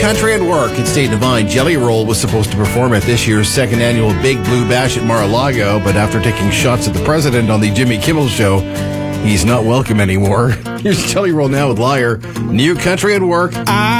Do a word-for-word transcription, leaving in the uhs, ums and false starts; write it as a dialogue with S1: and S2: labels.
S1: Country at Work at State Divine. Jelly Roll was supposed to perform at this year's second annual Big Blue Bash at Mar-a-Lago, but after taking shots at the president on the Jimmy Kimmel Show, he's not welcome anymore. Here's Jelly Roll now with Liar. New Country at Work.